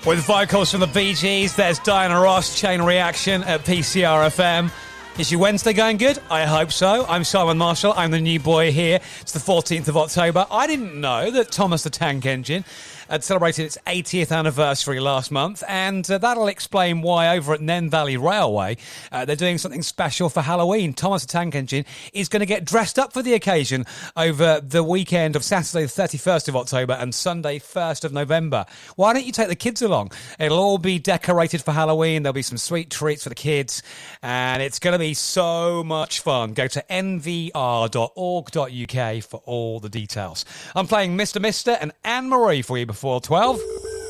With vocals from the Bee Gees, there's Diana Ross, Chain Reaction at PCR FM. Is your Wednesday going good? I hope so. I'm Simon Marshall. I'm the new boy here. It's the 14th of October. I didn't know that Thomas the Tank Engine had celebrated its 80th anniversary last month, and that'll explain why over at Nen Valley Railway they're doing something special for Halloween. Thomas the Tank Engine is going to get dressed up for the occasion over the weekend of Saturday the 31st of October and Sunday 1st of November. Why don't you take the kids along? It'll all be decorated for Halloween. There'll be some sweet treats for the kids, and it's going to be so much fun. Go to nvr.org.uk for all the details. I'm playing Mr. Mister and Anne-Marie for you before 12.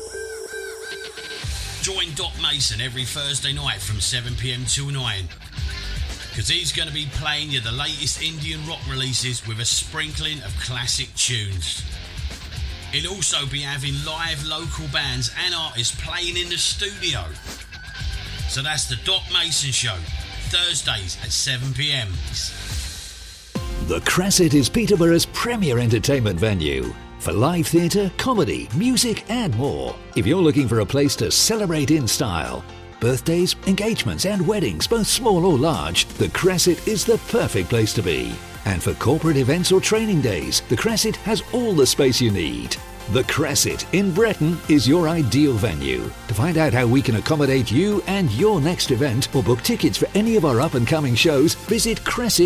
Join Doc Mason every Thursday night from 7pm till 9, because he's going to be playing you the latest Indian rock releases with a sprinkling of classic tunes. He'll also be having live local bands and artists playing in the studio. So that's the Doc Mason Show, Thursdays at 7pm. The Crescent is Peterborough's premier entertainment venue for live theatre, comedy, music and more. If you're looking for a place to celebrate in style, birthdays, engagements and weddings, both small or large, the Crescent is the perfect place to be. And for corporate events or training days, the Crescent has all the space you need. The Crescent in Breton is your ideal venue. To find out how we can accommodate you and your next event or book tickets for any of our up-and-coming shows, visit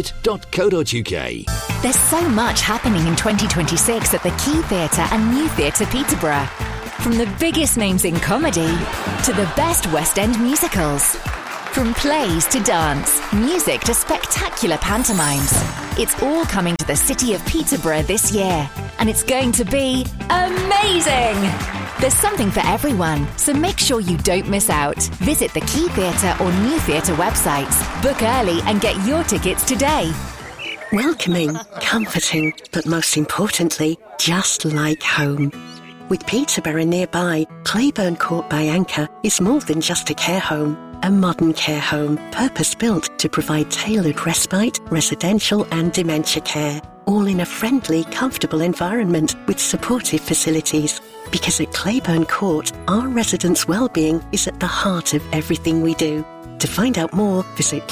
crescent.co.uk. There's so much happening in 2026 at the Key Theatre and New Theatre Peterborough. From the biggest names in comedy to the best West End musicals. From plays to dance, music to spectacular pantomimes. It's all coming to the city of Peterborough this year, and it's going to be amazing! There's something for everyone, so make sure you don't miss out. Visit the Key Theatre or New Theatre websites. Book early and get your tickets today. Welcoming, comforting, but most importantly, just like home. With Peterborough nearby, Claiborne Court by Anchor is more than just a care home. A modern care home, purpose-built to provide tailored respite, residential and dementia care. All in a friendly, comfortable environment with supportive facilities. Because at Claiborne Court, our residents' well-being is at the heart of everything we do. To find out more, visit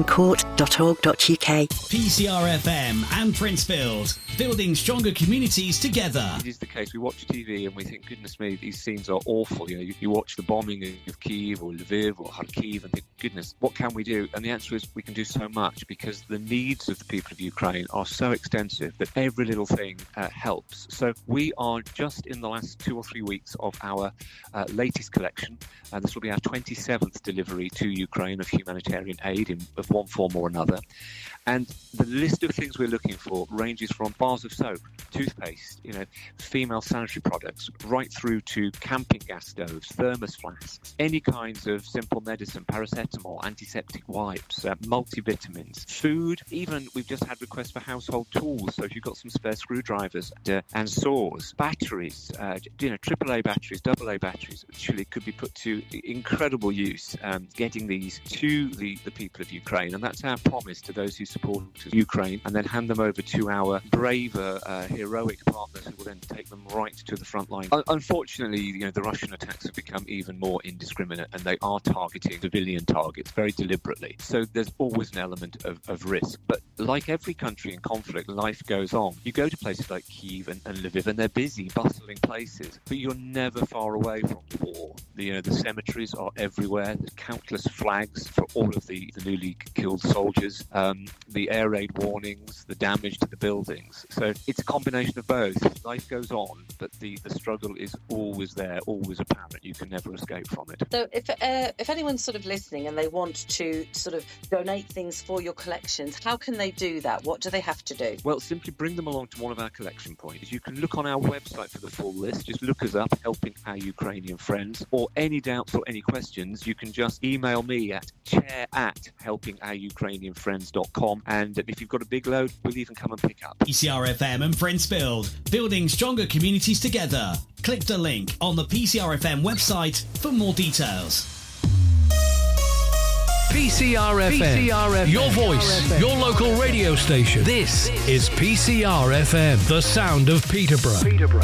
claibornecourt.org.uk. PCR FM and Princefield, building stronger communities together. It is the case. We watch TV and we think, goodness me, these scenes are awful. You know, you watch the bombing of Kyiv or Lviv or Kharkiv and think, goodness, what can we do? And the answer is we can do so much, because the needs of the people of Ukraine are so extensive that every little thing helps. So we are just in the last 2 or 3 weeks of our latest collection. This will be our 27th delivery to Ukraine of humanitarian aid of one form or another. And the list of things we're looking for ranges from bars of soap, toothpaste, female sanitary products, right through to camping gas stoves, thermos flasks, any kinds of simple medicine, paracetamol, antiseptic wipes, multivitamins, food. Even we've just had requests for household tools. So if you've got some spare screwdrivers and saws, batteries, AAA batteries, AA batteries, actually could be put to incredible use, getting these to the people of Ukraine. And that's our promise to those who support Ukraine, and then hand them over to our braver, heroic partners who will then take them right to the front line. Unfortunately, the Russian attacks have become even more indiscriminate, and they are targeting civilian targets very deliberately. So there's always an element of risk. But like every country in conflict, life goes on. You go to places like Kyiv and Lviv, and they're busy, bustling places, but you're never far away from war. The cemeteries are everywhere. There's countless flags for all of the newly killed soldiers. The air raid warnings, the damage to the buildings. So it's a combination of both. Life goes on, but the struggle is always there, always apparent. You can never escape from it. So if anyone's sort of listening and they want to sort of donate things for your collections, how can they do that? What do they have to do? Well, simply bring them along to one of our collection points. You can look on our website for the full list. Just look us up, Helping Our Ukrainian Friends. Or any doubts or any questions, you can just email me at chair@helpingourukrainianfriends.com. And if you've got a big load, we'll even come and pick up. PCR FM and Princefield, building stronger communities together. Click the link on the PCR FM website for more details. PCR FM, your voice, your local radio station. This is PCR FM, the sound of Peterborough.